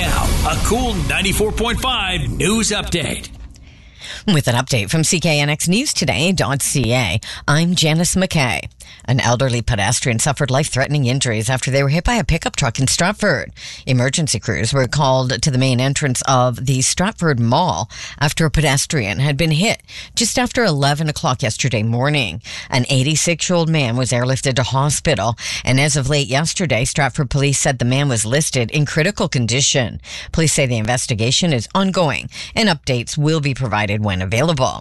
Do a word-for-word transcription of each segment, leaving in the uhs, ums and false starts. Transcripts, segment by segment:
Now, a cool ninety-four point five news update. With an update from C K N X News Today dot C A, I'm Janice McKay. An elderly pedestrian suffered life-threatening injuries after they were hit by a pickup truck in Stratford. Emergency crews were called to the main entrance of the Stratford Mall after a pedestrian had been hit just after eleven o'clock yesterday morning. An eighty-six-year-old man was airlifted to hospital, and as of late yesterday, Stratford police said the man was listed in critical condition. Police say the investigation is ongoing, and updates will be provided when available.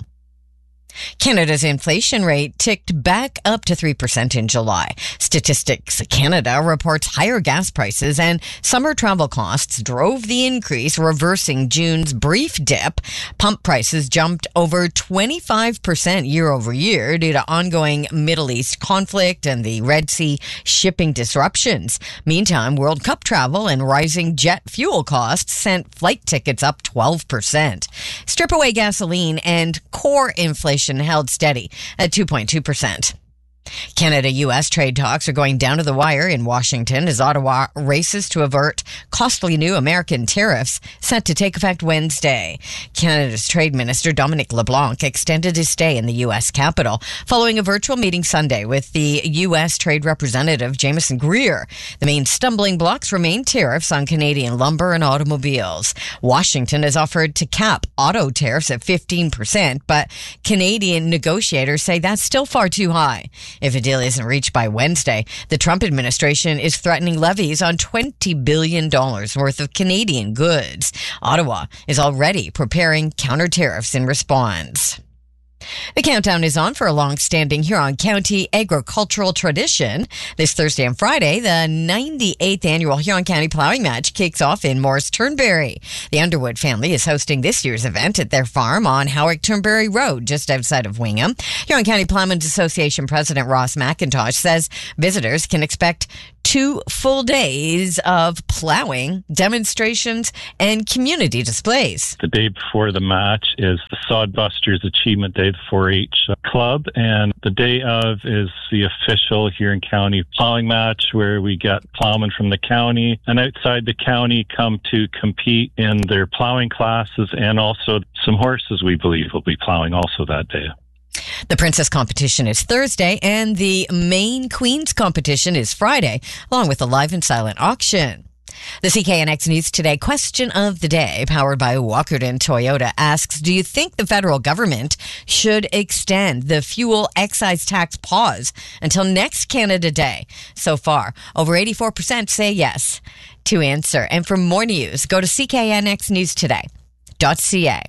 Canada's inflation rate ticked back up to three percent in July. Statistics Canada reports higher gas prices and summer travel costs drove the increase, reversing June's brief dip. Pump prices jumped over twenty-five percent year over year due to ongoing Middle East conflict and the Red Sea shipping disruptions. Meantime, World Cup travel and rising jet fuel costs sent flight tickets up twelve percent. Strip-away gasoline and core inflation held steady at two point two percent. Canada-U S trade talks are going down to the wire in Washington as Ottawa races to avert costly new American tariffs set to take effect Wednesday. Canada's Trade Minister Dominic LeBlanc extended his stay in the U S capital following a virtual meeting Sunday with the U S Trade Representative Jameson Greer. The main stumbling blocks remain tariffs on Canadian lumber and automobiles. Washington has offered to cap auto tariffs at fifteen percent, but Canadian negotiators say that's still far too high. If a deal isn't reached by Wednesday, the Trump administration is threatening levies on twenty billion dollars worth of Canadian goods. Ottawa is already preparing counter tariffs in response. The countdown is on for a long-standing Huron County agricultural tradition. This Thursday and Friday, the ninety-eighth annual Huron County Plowing Match kicks off in Morris Turnberry. The Underwood family is hosting this year's event at their farm on Howick Turnberry Road, just outside of Wingham. Huron County Plowmen's Association President Ross McIntosh says visitors can expect two full days of plowing, demonstrations, and community displays. The day before the match is the Sodbusters Achievement Day, the four H Club, and the day of is the official Huron County Plowing Match, where we get plowmen from the county and outside the county come to compete in their plowing classes, and also some horses we believe will be plowing also that day. The Princess competition is Thursday, and the main Queens competition is Friday, along with a live and silent auction. The C K N X News Today question of the day, powered by Walkerton Toyota, asks, do you think the federal government should extend the fuel excise tax pause until next Canada Day? So far, over eighty-four percent say yes. To answer, and for more news, go to C K N X News Today dot C A.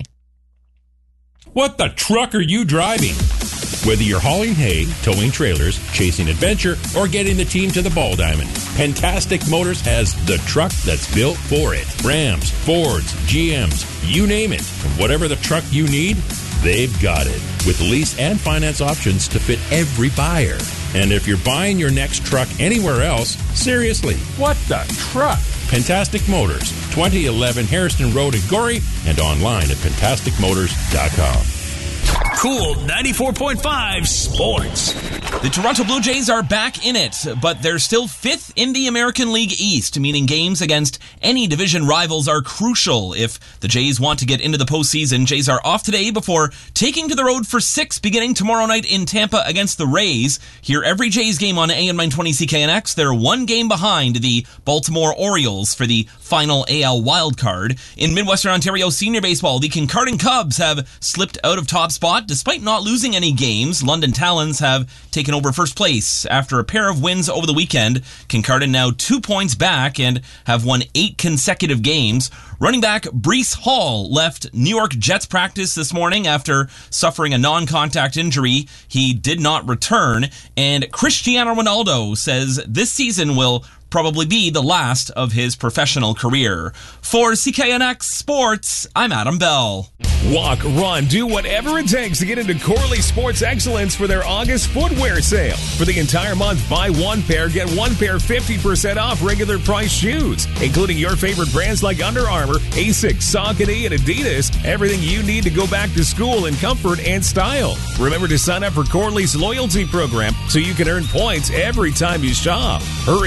What the truck are you driving? Whether you're hauling hay, towing trailers, chasing adventure, or getting the team to the ball diamond, Pentastic Motors has the truck that's built for it. Rams, Fords, G Ms, you name it. And whatever the truck you need, they've got it. With lease and finance options to fit every buyer. And if you're buying your next truck anywhere else, seriously, what the truck? Pentastic Motors, twenty eleven Harrison Road in Gorey, and online at pentastic motors dot com. Cool ninety-four point five Sports. The Toronto Blue Jays are back in it, but they're still fifth in the American League East, meaning games against any division rivals are crucial if the Jays want to get into the postseason. Jays are off today before taking to the road for six beginning tomorrow night in Tampa against the Rays. Hear every Jays game on A M nine twenty C K N X. They're one game behind the Baltimore Orioles for the final A L wildcard. In Midwestern Ontario Senior Baseball, the Kincardine Cubs have slipped out of top spot despite not losing any games. London Talons have taken over first place after a pair of wins over the weekend. Kincardine now two points back and have won eight consecutive games. Running back Breece Hall left New York Jets practice this morning after suffering a non-contact injury. He did not return, and Cristiano Ronaldo says this season will probably be the last of his professional career. For C K N X Sports, I'm Adam Bell. Walk, run, do whatever it takes to get into Corley Sports Excellence for their August footwear sale. For the entire month, buy one pair, get one pair fifty percent off regular price shoes, including your favorite brands like Under Armour, Asics, Saucony, and Adidas. Everything you need to go back to school in comfort and style. Remember to sign up for Corley's loyalty program so you can earn points every time you shop. Hurry in for the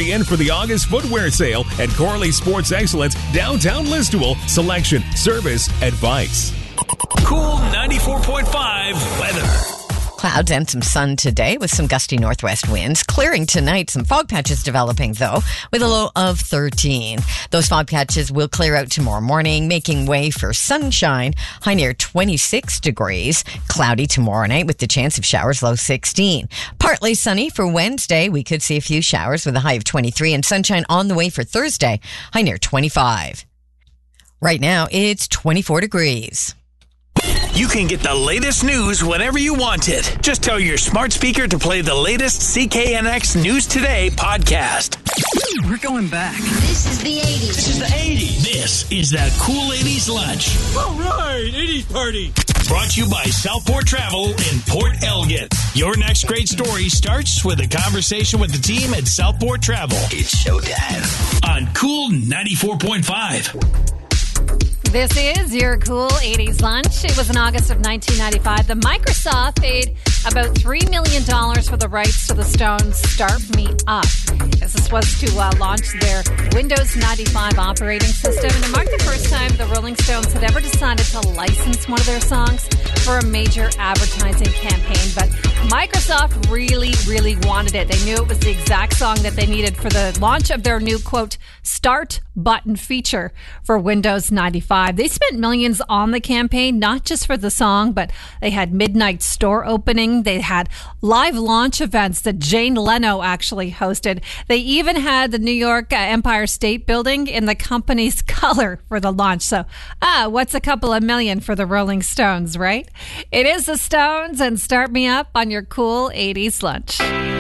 the August footwear sale at Corley Sports Excellence, downtown Listowel. Selection, service, advice. Cool ninety-four point five weather. Clouds and some sun today with some gusty northwest winds. Clearing tonight. Some fog patches developing, though, with a low of thirteen. Those fog patches will clear out tomorrow morning, making way for sunshine. High near twenty-six degrees. Cloudy tomorrow night with the chance of showers, low sixteen. Partly sunny for Wednesday. We could see a few showers with a high of twenty-three, and sunshine on the way for Thursday. High near twenty-five. Right now, it's twenty-four degrees. You can get the latest news whenever you want it. Just tell your smart speaker to play the latest C K N X News Today podcast. We're going back. This is the eighties. This is the eighties. This is that cool eighties lunch. All right, eighties party. Brought to you by Southport Travel in Port Elgin. Your next great story starts with a conversation with the team at Southport Travel. It's showtime on Cool ninety-four point five. This is your cool eighties lunch. It was in August of nineteen ninety-five. The Microsoft paid about three million dollars for the rights to the Stones' Start Me Up. This was to uh, launch their Windows ninety-five operating system. And it marked the first time the Rolling Stones had ever decided to license one of their songs for a major advertising campaign. But Microsoft really, really wanted it. They knew it was the exact song that they needed for the launch of their new, quote, Start button feature for Windows ninety-five. They spent millions on the campaign, not just for the song, but they had midnight store opening. They had live launch events that Jane Leno actually hosted. They even had the New York uh, Empire State Building in the company's color for the launch. So, ah, what's a couple of million for the Rolling Stones, right? It is the Stones and Start Me Up on your cool eighties lunch.